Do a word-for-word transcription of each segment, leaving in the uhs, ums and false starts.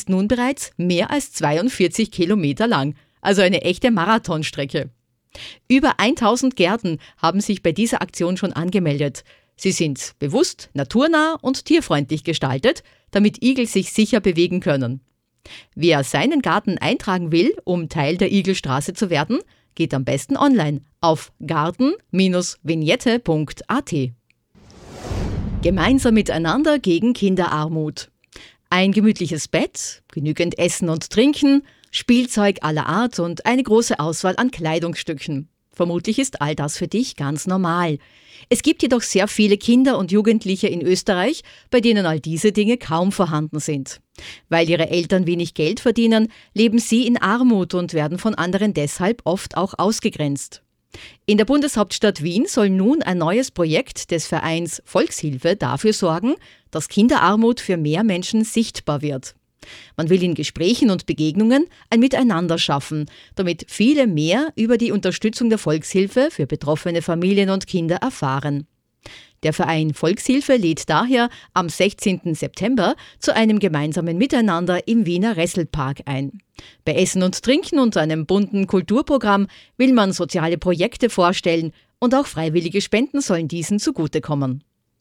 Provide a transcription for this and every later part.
ist nun bereits mehr als zweiundvierzig Kilometer lang, also eine echte Marathonstrecke. Über tausend Gärten haben sich bei dieser Aktion schon angemeldet. Sie sind bewusst, naturnah und tierfreundlich gestaltet, damit Igel sich sicher bewegen können. Wer seinen Garten eintragen will, um Teil der Igelstraße zu werden, geht am besten online auf garten Bindestrich vignette Punkt a t. Gemeinsam miteinander gegen Kinderarmut. Ein gemütliches Bett, genügend Essen und Trinken, Spielzeug aller Art und eine große Auswahl an Kleidungsstücken. Vermutlich ist all das für dich ganz normal. Es gibt jedoch sehr viele Kinder und Jugendliche in Österreich, bei denen all diese Dinge kaum vorhanden sind. Weil ihre Eltern wenig Geld verdienen, leben sie in Armut und werden von anderen deshalb oft auch ausgegrenzt. In der Bundeshauptstadt Wien soll nun ein neues Projekt des Vereins Volkshilfe dafür sorgen, dass Kinderarmut für mehr Menschen sichtbar wird. Man will in Gesprächen und Begegnungen ein Miteinander schaffen, damit viele mehr über die Unterstützung der Volkshilfe für betroffene Familien und Kinder erfahren. Der Verein Volkshilfe lädt daher am sechzehnten September zu einem gemeinsamen Miteinander im Wiener Resselpark ein. Bei Essen und Trinken und einem bunten Kulturprogramm will man soziale Projekte vorstellen und auch freiwillige Spenden sollen diesen zugutekommen.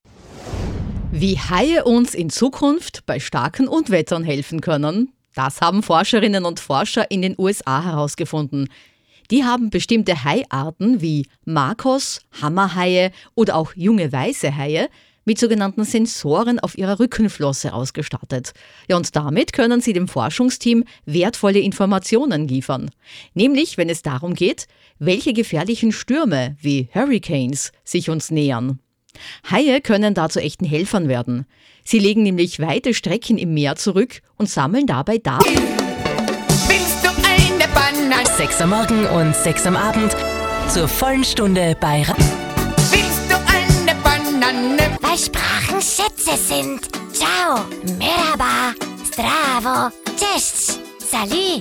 Wie Haie uns in Zukunft bei starken Unwettern helfen können, das haben Forscherinnen und Forscher in den U S A herausgefunden. Die haben bestimmte Haiarten wie Makos, Hammerhaie oder auch junge weiße Haie mit sogenannten Sensoren auf ihrer Rückenflosse ausgestattet. Ja, und damit können sie dem Forschungsteam wertvolle Informationen liefern. Nämlich, wenn es darum geht, welche gefährlichen Stürme wie Hurricanes sich uns nähern. Haie können da zu echten Helfern werden. Sie legen nämlich weite Strecken im Meer zurück und sammeln dabei Daten. Willst du eine Banane? sechs am Morgen und sechs am Abend zur vollen Stunde bei Ra- Willst du eine Banane? Weil Sprachen Schätze sind. Ciao, merhaba, zdravo, cześć, salut,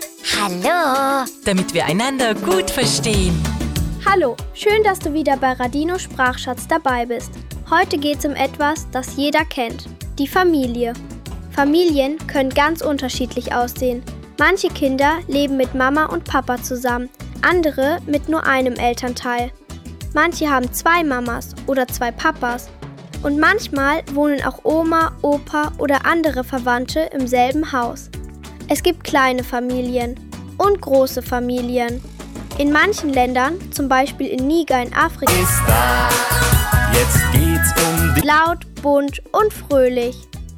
hallo. damit wir einander gut verstehen. Hallo, schön, dass du wieder bei Radino Sprachschatz dabei bist. Heute geht es um etwas, das jeder kennt, die Familie. Familien können ganz unterschiedlich aussehen. Manche Kinder leben mit Mama und Papa zusammen, andere mit nur einem Elternteil. Manche haben zwei Mamas oder zwei Papas. Und manchmal wohnen auch Oma, Opa oder andere Verwandte im selben Haus. Es gibt kleine Familien und große Familien. In manchen Ländern, zum Beispiel in Niger in Afrika, Ist da, jetzt geht's um die laut, bunt und fröhlich.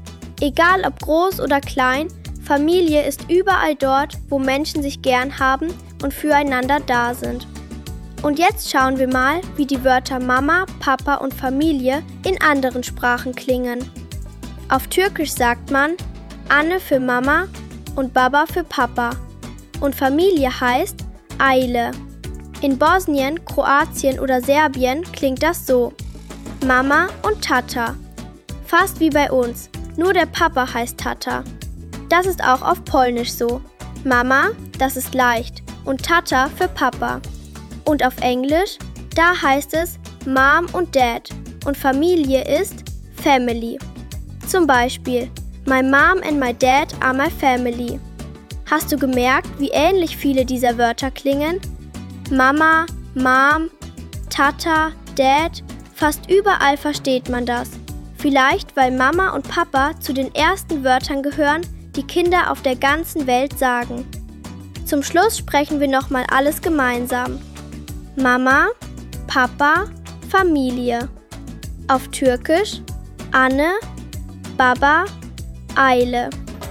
Egal ob groß oder klein, Familie ist überall dort, wo Menschen sich gern haben und füreinander da sind. Und jetzt schauen wir mal, wie die Wörter Mama, Papa und Familie in anderen Sprachen klingen. Auf Türkisch sagt man Anne für Mama und Baba für Papa. Und Familie heißt Aile. In Bosnien, Kroatien oder Serbien klingt das so: Mama und Tata. Fast wie bei uns, nur der Papa heißt Tata. Das ist auch auf Polnisch so. Mama, das ist leicht, und Tata für Papa. Und auf Englisch, da heißt es Mom und Dad und Familie ist Family. Zum Beispiel, My mom and my dad are my family. Hast du gemerkt, wie ähnlich viele dieser Wörter klingen? Mama, Mom, Tata, Dad, fast überall versteht man das. Vielleicht, weil Mama und Papa zu den ersten Wörtern gehören, die Kinder auf der ganzen Welt sagen. Zum Schluss sprechen wir nochmal alles gemeinsam. Mama, Papa, Familie. Auf Türkisch Anne, Baba, Aile.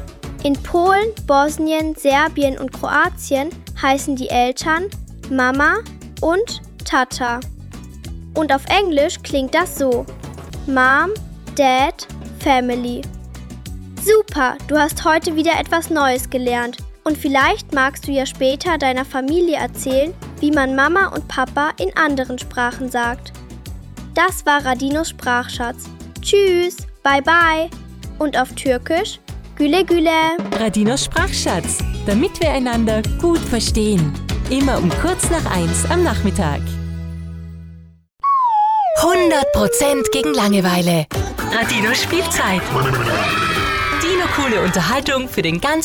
In Polen, Bosnien, Serbien und Kroatien heißen die Eltern Mama und Tata. Und auf Englisch klingt das so: Mom, Dad, Family. Super, du hast heute wieder etwas Neues gelernt. Und vielleicht magst du ja später deiner Familie erzählen, wie man Mama und Papa in anderen Sprachen sagt. Das war Radinos Sprachschatz. Tschüss, bye bye. Und auf Türkisch Güle Güle. Radinos Sprachschatz, damit wir einander gut verstehen. Immer um kurz nach eins am Nachmittag. hundert Prozent gegen Langeweile. Radinos Spielzeit. Dino coole Unterhaltung für den ganzen